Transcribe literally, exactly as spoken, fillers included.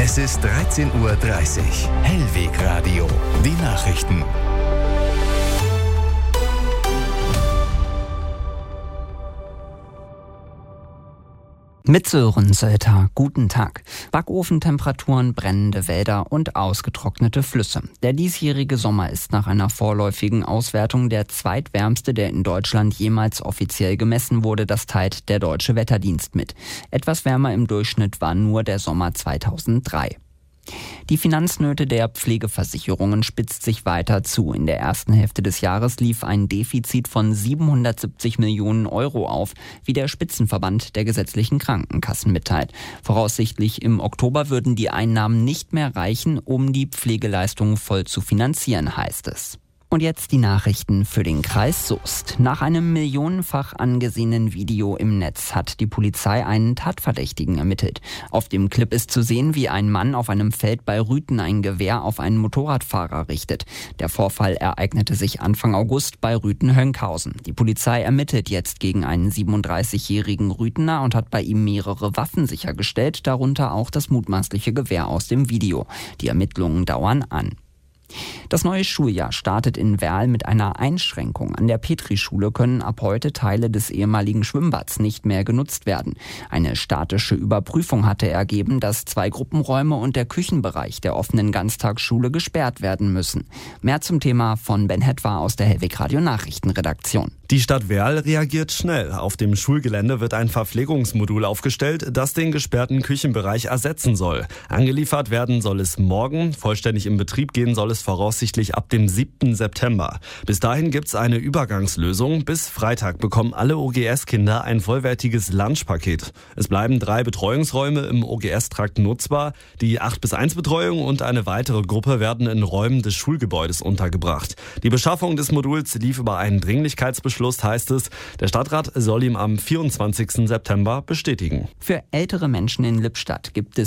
Es ist dreizehn Uhr dreißig. Hellweg Radio. Die Nachrichten. Mit Sören Sölter, guten Tag. Backofentemperaturen, brennende Wälder und ausgetrocknete Flüsse. Der diesjährige Sommer ist nach einer vorläufigen Auswertung der zweitwärmste, der in Deutschland jemals offiziell gemessen wurde. Das teilt der Deutsche Wetterdienst mit. Etwas wärmer im Durchschnitt war nur der Sommer zweitausenddrei. Die Finanznöte der Pflegeversicherungen spitzt sich weiter zu. In der ersten Hälfte des Jahres lief ein Defizit von siebenhundertsiebzig Millionen Euro auf, wie der Spitzenverband der gesetzlichen Krankenkassen mitteilt. Voraussichtlich im Oktober würden die Einnahmen nicht mehr reichen, um die Pflegeleistungen voll zu finanzieren, heißt es. Und jetzt die Nachrichten für den Kreis Soest. Nach einem millionenfach angesehenen Video im Netz hat die Polizei einen Tatverdächtigen ermittelt. Auf dem Clip ist zu sehen, wie ein Mann auf einem Feld bei Rüthen ein Gewehr auf einen Motorradfahrer richtet. Der Vorfall ereignete sich Anfang August bei Rüthen-Hönckhausen. Die Polizei ermittelt jetzt gegen einen siebenunddreißigjährigen Rüthener und hat bei ihm mehrere Waffen sichergestellt, darunter auch das mutmaßliche Gewehr aus dem Video. Die Ermittlungen dauern an. Das neue Schuljahr startet in Werl mit einer Einschränkung. An der Petri-Schule können ab heute Teile des ehemaligen Schwimmbads nicht mehr genutzt werden. Eine statische Überprüfung hatte ergeben, dass zwei Gruppenräume und der Küchenbereich der offenen Ganztagsschule gesperrt werden müssen. Mehr zum Thema von Ben Hetwa aus der Hellweg Radio Nachrichtenredaktion. Die Stadt Werl reagiert schnell. Auf dem Schulgelände wird ein Verpflegungsmodul aufgestellt, das den gesperrten Küchenbereich ersetzen soll. Angeliefert werden soll es morgen, vollständig in Betrieb gehen soll es voraussichtlich ab dem siebten September. Bis dahin gibt's eine Übergangslösung. Bis Freitag bekommen alle O G S-Kinder ein vollwertiges Lunchpaket. Es bleiben drei Betreuungsräume im O G S-Trakt nutzbar. Die acht bis eins Betreuung und eine weitere Gruppe werden in Räumen des Schulgebäudes untergebracht. Die Beschaffung des Moduls lief über einen Dringlichkeitsbeschluss, heißt es. Der Stadtrat soll ihn am vierundzwanzigsten September bestätigen. Für ältere Menschen in Lippstadt gibt es